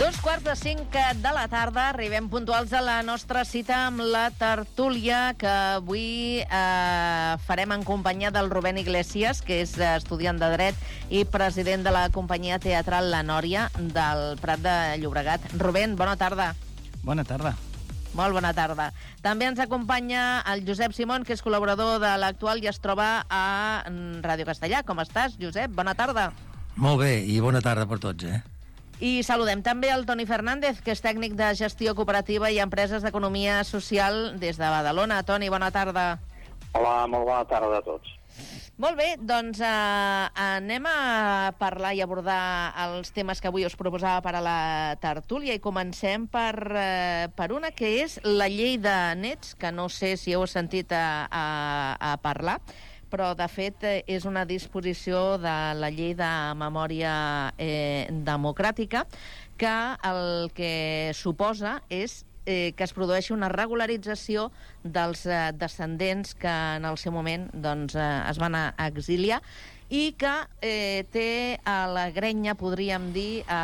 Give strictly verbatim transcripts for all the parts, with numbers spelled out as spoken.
Dos quarts de cinc de la tarda, arribem puntuals a la nostra cita amb la tertúlia que avui eh, farem en companyia del Rubén Iglesias, que és estudiant de Dret i president de la companyia teatral La Nòria del Prat de Llobregat. Rubén, bona tarda. Bona tarda. Molt bona tarda. També ens acompanya el Josep Simón, que és col·laborador de l'Actual i es troba a Ràdio Castellà. Com estàs, Josep? Bona tarda. Molt bé, i bona tarda per tots, eh? I saludem també el Toni Fernández, que és tècnic de gestió cooperativa i empreses d'economia social des de Badalona. Toni, bona tarda. Hola, molt bona tarda a tots. Molt bé, doncs eh, anem a parlar i abordar els temes que avui us proposava per a la tertúlia i comencem per, eh, per una que és la llei de nets, que no sé si heu sentit a, a, a parlar, però de fet és una disposició de la llei de memòria eh, democràtica que el que suposa és eh, que es produeixi una regularització dels eh, descendents que en el seu moment doncs, eh, es van a exiliar i que eh, té a la grenya, podríem dir, eh,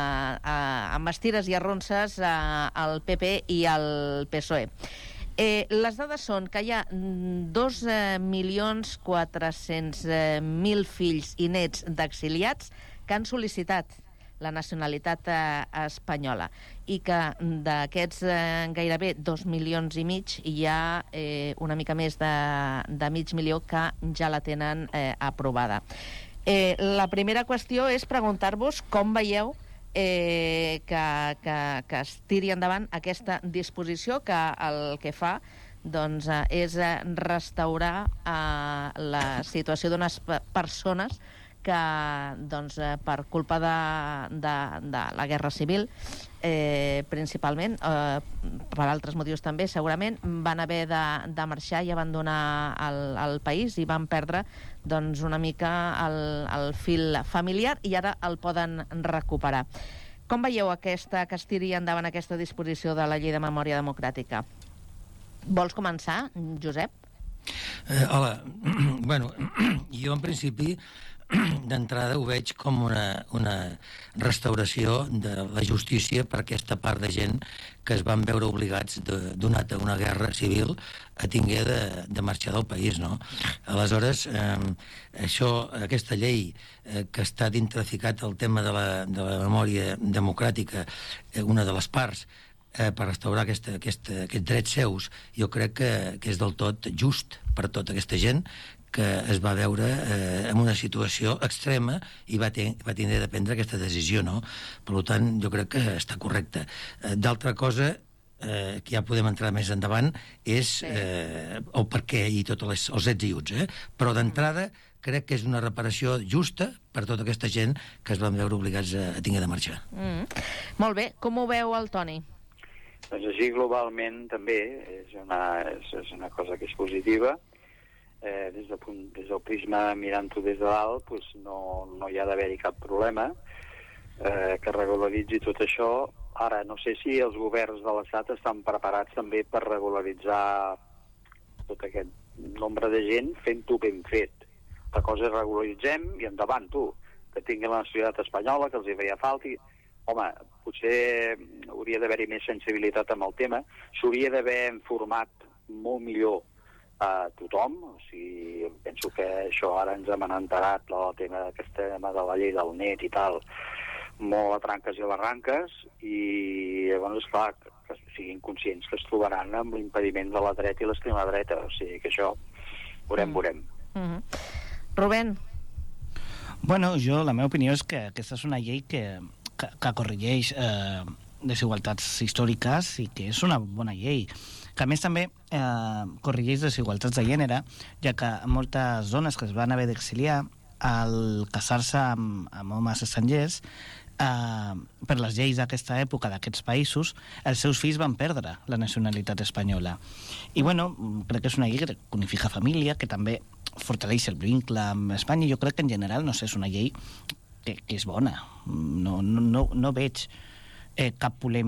eh, amb estires i arronses eh, el P P i el P S O E. Eh, les dades són que hi ha dos milions quatre-cents mil fills i nets d'exiliats que han sol·licitat la nacionalitat eh, espanyola i que d'aquests eh, gairebé dos milions i mig hi ha eh, una mica més de, de mig milió que ja la tenen eh, aprovada. Eh, la primera qüestió és preguntar-vos com veieu Eh, que, que, que es tiri endavant aquesta disposició que el que fa doncs, eh, és restaurar eh, la situació d'unes persones que doncs, eh, per culpa de, de, de la guerra civil eh, principalment, eh, per altres motius també segurament, van haver de, de marxar i abandonar el, el país i van perdre doncs, una mica el, el fil familiar i ara el poden recuperar. Com veieu aquesta, que es tiri endavant aquesta disposició de la llei de memòria democràtica? Vols començar, Josep? Eh, hola. Bueno, jo en principi d'entrada ho veig com una, una restauració de la justícia per aquesta part de gent que es van veure obligats, de, donat a una guerra civil, a tinguer de, de marxar del país, no? Aleshores, eh, això, aquesta llei eh, que està dintraficat el tema de la, de la memòria democràtica, eh, una de les parts, eh, per restaurar aquesta, aquesta, aquests drets seus, jo crec que, que és del tot just per tota aquesta gent que es va veure eh, en una situació extrema i va, ten, va tindre de prendre aquesta decisió, no? Per tant, jo crec que està correcte. Eh, D'altra cosa, eh, que ja podem entrar més endavant, és eh, el per què i tots les, els ets i uts, eh? Però d'entrada crec que és una reparació justa per tota aquesta gent que es van veure obligats a, a tinguer de marxar. Mm. Molt bé. Com ho veu el Toni? Doncs així globalment també és una, és, és una cosa que és positiva. Eh, des, de punt, des del prisma mirant-ho des de dalt pues no, no hi ha d'haver-hi cap problema eh, que regularitzi tot això. Ara no sé si els governs de l'Estat estan preparats també per regularitzar tot aquest nombre de gent fent-ho ben fet. La cosa és regularitzem i endavant tu, que tinguin la nacionalitat espanyola, que els hi feia falta. Home, potser hauria d'haver-hi més sensibilitat amb el tema, s'hauria d'haver informat molt millor a tothom. O sigui, penso que això ara ens hem enterat el tema, aquest tema de la llei del net i tal, molt a tranques i a barranques, i llavors, esclar, que siguin conscients que es trobaran amb l'impediment de la dreta i l'extrema dreta. O sigui que això veurem, veurem. Mm-hmm. Rubén? Bueno, jo, la meva opinió és que aquesta és una llei que, que, que corregeix eh, desigualtats històriques i que és una bona llei, que a més també eh, corregeix desigualtats de gènere, ja que moltes dones que es van haver d'exiliar al casar-se amb, amb homes estrangers, eh, per les lleis d'aquesta època, d'aquests països, els seus fills van perdre la nacionalitat espanyola. I bueno, crec que és una llei que unifica família, que també fortaleix el vincle amb Espanya, i jo crec que en general, no sé, és una llei que, que és bona. No, no, no, no veig eh, cap polèmica